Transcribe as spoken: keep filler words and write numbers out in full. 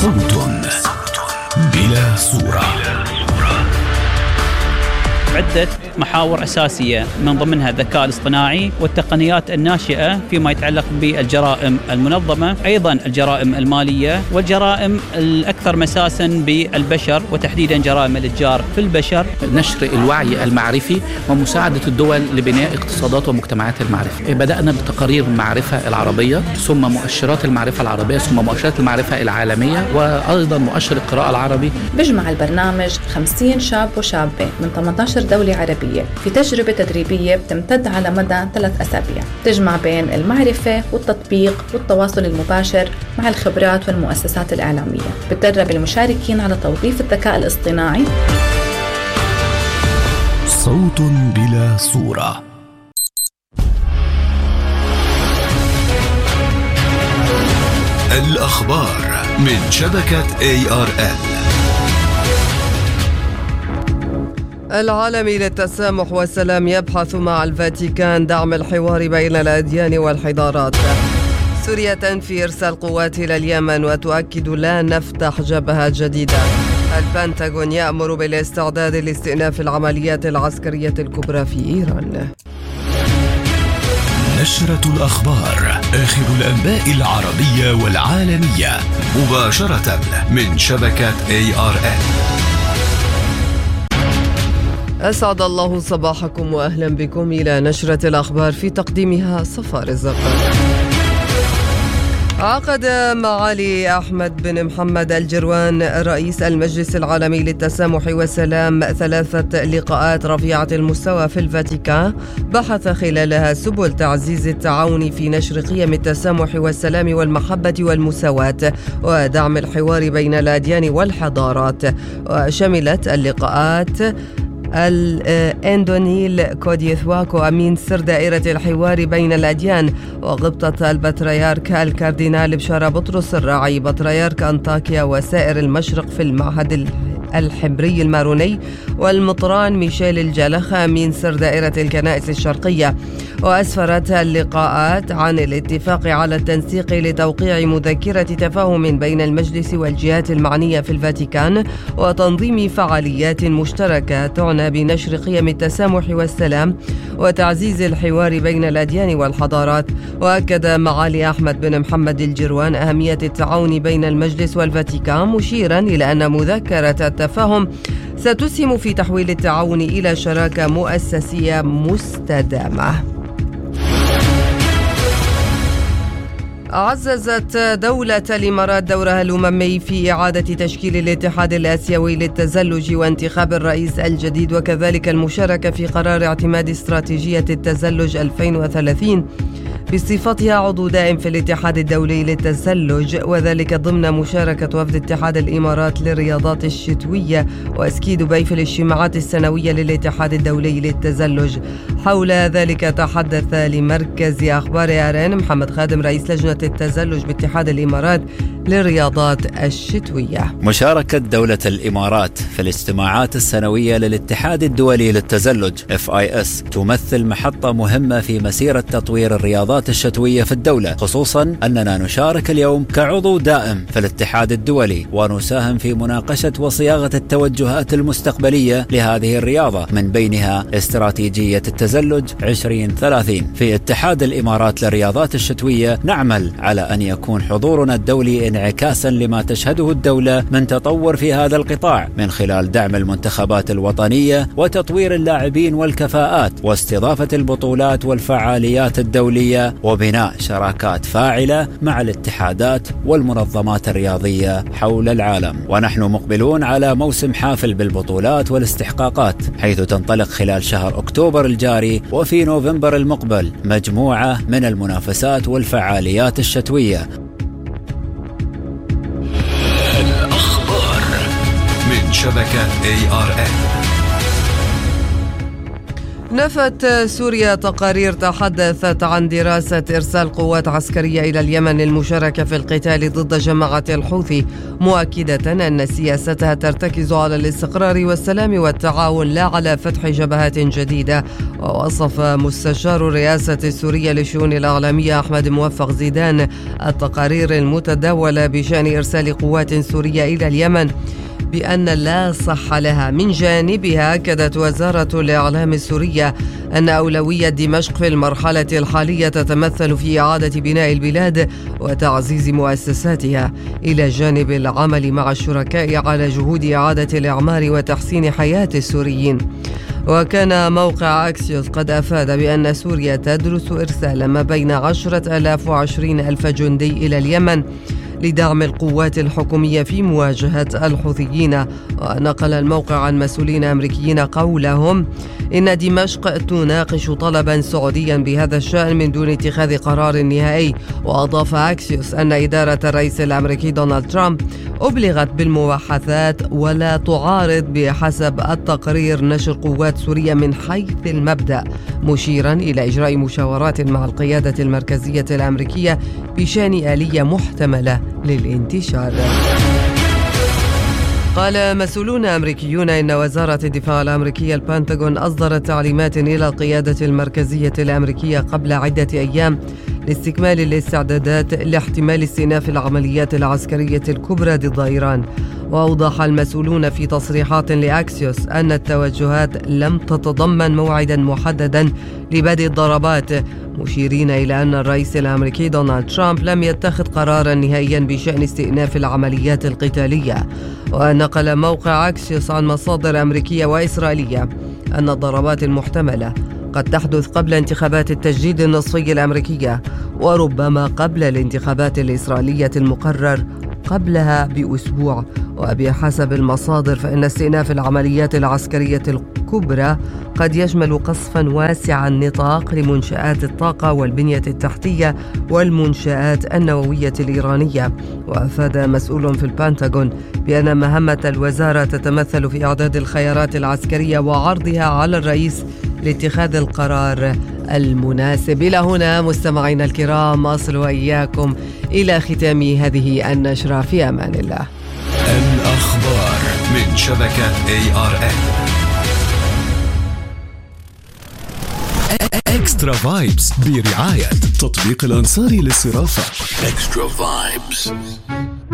صوت بلا صورة. عدة محاور أساسية من ضمنها الذكاء الاصطناعي والتقنيات الناشئة فيما يتعلق بالجرائم المنظمة، أيضا الجرائم المالية والجرائم الأكثر مساسا بالبشر وتحديدا جرائم الإتجار في البشر. نشر الوعي المعرفي ومساعدة الدول لبناء اقتصادات ومجتمعات المعرفة. بدأنا بتقارير المعرفة العربية، ثم مؤشرات المعرفة العربية، ثم مؤشرات المعرفة العالمية، وأيضا مؤشر القراءة العربي. بيجمع البرنامج خمسين شاب وشابة من ثمانية عشر دولة عربية في تجربة تدريبية بتمتد على مدى ثلاث أسابيع، تجمع بين المعرفة والتطبيق والتواصل المباشر مع الخبرات والمؤسسات الإعلامية. بتدرب المشاركين على توظيف الذكاء الاصطناعي. صوت بلا صورة. الأخبار من شبكة إيه آر إل. العالمي للتسامح والسلام يبحث مع الفاتيكان دعم الحوار بين الأديان والحضارات. سوريا تنفي إرسال قوات إلى اليمن وتؤكد لا نفتح جبهة جديدة. البنتاغون يأمر بالاستعداد لاستئناف العمليات العسكرية الكبرى في إيران. نشرة الأخبار، آخر الأنباء العربية والعالمية مباشرة من شبكة إيه آر إل. أسعد الله صباحكم وأهلا بكم إلى نشرة الأخبار في تقديمها صفار الزقر. عقد معالي أحمد بن محمد الجروان رئيس المجلس العالمي للتسامح والسلام ثلاثة لقاءات رفيعة المستوى في الفاتيكان بحث خلالها سبل تعزيز التعاون في نشر قيم التسامح والسلام والمحبة والمساواة ودعم الحوار بين الأديان والحضارات. وشملت اللقاءات الإندونيل كوديثواكو أمين سر دائرة الحوار بين الأديان وغبطة البطريرك الكاردينال بشارة بطرس الراعي بطريرك أنطاكيا وسائر المشرق في المعهد الحبري الماروني والمطران ميشيل الجلخة أمين سر دائرة الكنائس الشرقية. وأسفرت اللقاءات عن الاتفاق على التنسيق لتوقيع مذكرة تفاهم بين المجلس والجهات المعنية في الفاتيكان وتنظيم فعاليات مشتركة تعنى بنشر قيم التسامح والسلام وتعزيز الحوار بين الأديان والحضارات. وأكد معالي أحمد بن محمد الجروان أهمية التعاون بين المجلس والفاتيكان مشيرا إلى أن مذكرة التفاهم ستسهم في تحويل التعاون إلى شراكة مؤسسية مستدامة. عززت دولة الإمارات دورها الأممي في إعادة تشكيل الاتحاد الآسيوي للتزلج وانتخاب الرئيس الجديد وكذلك المشاركة في قرار اعتماد استراتيجية التزلج ألفين وثلاثين بصفتها عضو دائم في الاتحاد الدولي للتزلج، وذلك ضمن مشاركة وفد اتحاد الإمارات للرياضات الشتوية واسكي دبي في الاجتماعات السنوية للاتحاد الدولي للتزلج. حول ذلك تحدث لمركز أخبار آرين محمد خادم رئيس لجنة التزلج باتحاد الإمارات للرياضات الشتوية. مشاركة دولة الإمارات في الاجتماعات السنوية للاتحاد الدولي للتزلج إف آي إس تمثل محطة مهمة في مسيرة تطوير الرياضات الشتوية في الدولة، خصوصا أننا نشارك اليوم كعضو دائم في الاتحاد الدولي ونساهم في مناقشة وصياغة التوجهات المستقبلية لهذه الرياضة، من بينها استراتيجية التزلج عشرين ثلاثين. في اتحاد الإمارات للرياضات الشتوية نعمل على أن يكون حضورنا الدولي انعكاسا لما تشهده الدولة من تطور في هذا القطاع من خلال دعم المنتخبات الوطنية وتطوير اللاعبين والكفاءات واستضافة البطولات والفعاليات الدولية وبناء شراكات فاعلة مع الاتحادات والمنظمات الرياضية حول العالم. ونحن مقبلون على موسم حافل بالبطولات والاستحقاقات، حيث تنطلق خلال شهر أكتوبر الجاري وفي نوفمبر المقبل مجموعة من المنافسات والفعاليات الشتوية. الأخبار من شبكة إيه آر إل. نفت سوريا تقارير تحدثت عن دراسة إرسال قوات عسكرية إلى اليمن للمشاركة في القتال ضد جماعة الحوثي، مؤكدة أن سياستها ترتكز على الاستقرار والسلام والتعاون لا على فتح جبهات جديدة. ووصف مستشار الرئاسة السورية للشؤون الإعلامية أحمد موفق زيدان التقارير المتداولة بشأن إرسال قوات سورية إلى اليمن بأن لا صح لها. من جانبها أكدت وزارة الإعلام السورية أن أولوية دمشق في المرحلة الحالية تتمثل في إعادة بناء البلاد وتعزيز مؤسساتها، إلى جانب العمل مع الشركاء على جهود إعادة الإعمار وتحسين حياة السوريين. وكان موقع أكسيوس قد أفاد بأن سوريا تدرس إرسال ما بين عشرة آلاف وعشرين ألف جندي إلى اليمن لدعم القوات الحكومية في مواجهة الحوثيين. ونقل الموقع عن مسؤولين أمريكيين قولهم إن دمشق تناقش طلبا سعوديا بهذا الشأن من دون اتخاذ قرار نهائي. وأضاف أكسيوس أن إدارة الرئيس الأمريكي دونالد ترامب أبلغت بالمباحثات ولا تعارض بحسب التقرير نشر قوات سوريا من حيث المبدأ، مشيرا إلى إجراء مشاورات مع القيادة المركزية الأمريكية بشأن آلية محتملة للانتشار. قال مسؤولون أمريكيون إن وزارة الدفاع الأمريكية البنتاغون أصدرت تعليمات إلى القيادة المركزية الأمريكية قبل عدة أيام لاستكمال الاستعدادات لاحتمال استئناف العمليات العسكرية الكبرى ضد إيران. وأوضح المسؤولون في تصريحات لأكسيوس أن التوجهات لم تتضمن موعدا محددا لبدء الضربات، مشيرين إلى أن الرئيس الأمريكي دونالد ترامب لم يتخذ قرارا نهائيا بشأن استئناف العمليات القتالية. ونقل موقع أكسيوس عن مصادر أمريكية وإسرائيلية أن الضربات المحتملة قد تحدث قبل انتخابات التجديد النصفي الأمريكية، وربما قبل الانتخابات الإسرائيلية المقرر قبلها بأسبوع. وبحسب المصادر فإن استئناف العمليات العسكرية الكبرى قد يشمل قصفا واسع النطاق لمنشآت الطاقة والبنية التحتية والمنشآت النووية الإيرانية. وأفاد مسؤول في البنتاغون بأن مهمة الوزارة تتمثل في إعداد الخيارات العسكرية وعرضها على الرئيس لاتخاذ القرار المناسب. إلى هنا مستمعينا الكرام أصل وإياكم إلى ختام هذه النشرة، في أمان الله. الأخبار من شبكة إيه آر إن. إكسترا فايبس برعاية تطبيق الأنصاري للصرافة. إكسترا فايبس.